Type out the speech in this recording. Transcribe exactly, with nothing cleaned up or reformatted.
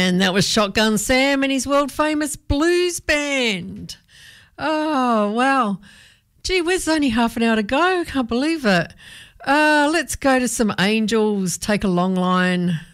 And that was Shotgun Sam and his world-famous blues band. Oh, wow. Gee whiz, only half an hour to go. Can't believe it. Uh, let's go to some Angels, Take a Long Line.